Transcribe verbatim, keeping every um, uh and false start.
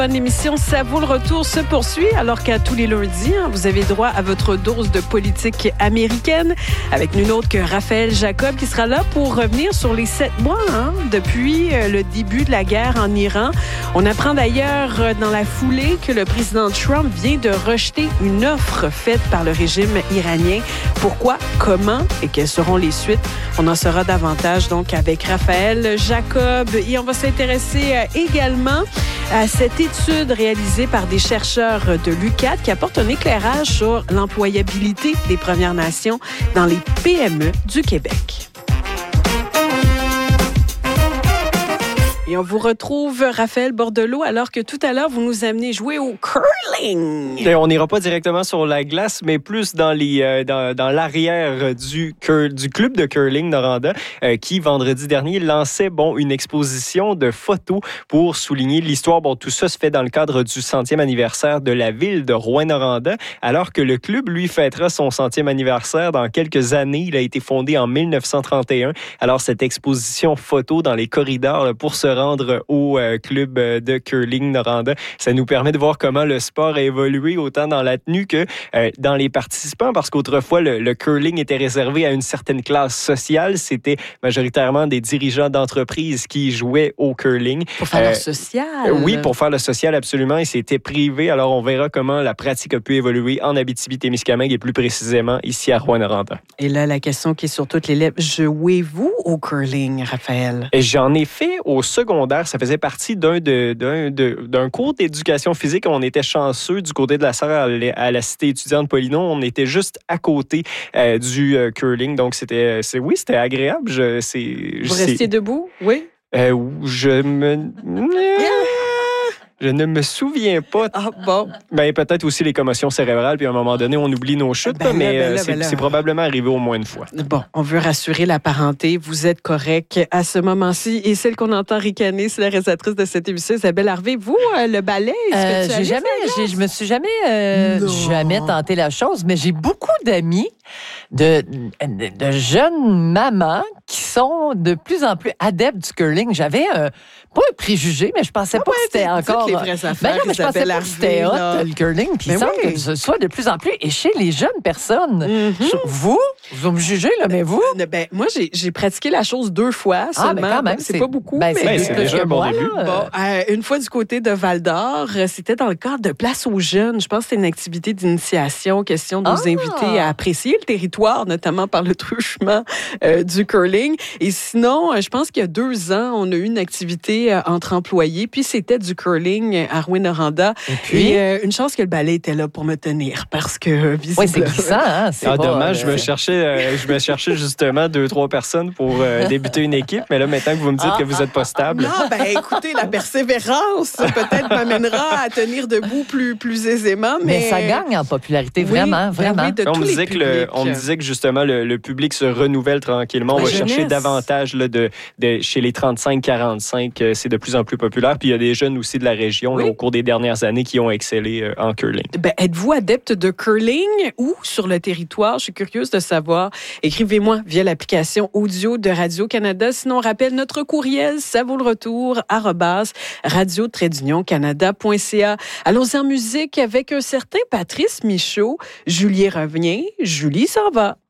Bonne émission, ça vaut le retour se poursuit alors qu'à tous les lundis, hein, vous avez droit à votre dose de politique américaine avec nul autre que Raphaël Jacob qui sera là pour revenir sur les sept mois hein, depuis euh, le début de la guerre en Iran. On apprend d'ailleurs euh, dans la foulée que le président Trump vient de rejeter une offre faite par le régime iranien. Pourquoi, comment et quelles seront les suites? On en saura davantage donc avec Raphaël Jacob et on va s'intéresser euh, également à cette étude réalisée par des chercheurs de l'U Q A D qui apporte un éclairage sur l'employabilité des Premières Nations dans les P M E du Québec. Et on vous retrouve, Raphaël Bordelot, alors que tout à l'heure, vous nous amenez jouer au curling. Et on n'ira pas directement sur la glace, mais plus dans, les, euh, dans, dans l'arrière du, cur, du club de curling Noranda, euh, qui, vendredi dernier, lançait bon, une exposition de photos pour souligner l'histoire. Bon, tout ça se fait dans le cadre du centième anniversaire de la ville de Rouyn-Noranda, alors que le club, lui, fêtera son centième anniversaire dans quelques années. Il a été fondé en dix-neuf cent trente et un. Alors, cette exposition photo dans les corridors là, pour se rendre au euh, club de curling Noranda. Ça nous permet de voir comment le sport a évolué autant dans la tenue que euh, dans les participants, parce qu'autrefois, le, le curling était réservé à une certaine classe sociale. C'était majoritairement des dirigeants d'entreprises qui jouaient au curling. Pour faire euh, le social. Euh, oui, pour faire le social, absolument. Et c'était privé. Alors, on verra comment la pratique a pu évoluer en Abitibi-Témiscamingue et plus précisément ici à Rouyn-Noranda. Et là, la question qui est sur toutes les lèvres, jouez-vous au curling, Raphaël? Et j'en ai fait au secondaire. Ça faisait partie d'un, de, d'un, de, d'un cours d'éducation physique. On était chanceux du côté de la Sarre à la cité étudiante Paulino. On était juste à côté euh, du euh, curling. Donc, c'était, c'est, oui, c'était agréable. Je, c'est, Vous c'est, restiez debout? Oui? Euh, je me... Je ne me souviens pas. Ah bon? Ben, peut-être aussi les commotions cérébrales, puis à un moment donné, on oublie nos chutes, ben là, mais ben là, c'est, ben là. c'est probablement arrivé au moins une fois. Bon, on veut rassurer la parenté. Vous êtes correct à ce moment-ci. Et celle qu'on entend ricaner, c'est la réalisatrice de cette émission, Isabelle Harvey. Vous, euh, le ballet, est-ce Euh, que tu j'ai allais jamais, sur la j'ai, je me suis jamais, euh, Non. jamais tenté la chose, mais j'ai beaucoup d'amis de, de, de jeunes mamans qui sont de plus en plus adeptes du curling. J'avais euh, pas un préjugé, mais je pensais Ah pas ouais, que c'était dites- dites encore. les vraies affaires, Ben non, mais je pensais Isabelle pas que c'était Harvey, hot, là. le curling. Puis Ben il semble oui. que ce soit de plus en plus, et chez les jeunes personnes. Mm-hmm. Vous, vous me jugez, là, mais vous? Euh, Ben, moi, j'ai, j'ai pratiqué la chose deux fois Ah, seulement. ben quand même, c'est, c'est- pas beaucoup, ben, mais... Ben, c'est plus déjà que un bon moi, début. là. Bon, euh, une fois du côté de Val-d'Or, euh, c'était dans le cadre de Place aux jeunes. Je pense que c'était une activité d'initiation, question de nous Ah! inviter à apprécier le territoire, notamment par le truchement euh, du curling. Et sinon, euh, je pense qu'il y a deux ans, on a eu une activité euh, entre employés, puis c'était du curling à Rouyn-Noranda. Et puis? Et euh, une chance que le ballet était là pour me tenir, parce que euh, Oui, c'est visiblement... glissant, hein? C'est Ah, pas, dommage, je euh, me cherchais, euh, je me cherchais justement deux, trois personnes pour euh, débuter une équipe, mais là, maintenant que vous me dites Ah, que vous n'êtes pas stable. Non, ben écoutez, la persévérance peut-être m'amènera à tenir debout plus, plus aisément, mais... Mais ça gagne en popularité, Oui, vraiment, ben vraiment. oui, de On tous me, les disait que le, publics. on me disait que justement le, le public se renouvelle tranquillement. On La va chercher jeunesse. davantage là, de, de, chez les trente-cinq quarante-cinq. euh, C'est de plus en plus populaire. Puis il y a des jeunes aussi de la région Oui. là, au cours des dernières années qui ont excellé euh, en curling. Ben, êtes-vous adepte de curling ou sur le territoire? Je suis curieuse de savoir. Écrivez-moi via l'application audio de Radio-Canada. Sinon, on rappelle notre courriel, ça vaut le retour, arobase radio-canada.ca. Allons en musique avec un certain Patrice Michaud. Julie revient, Julie s'en va.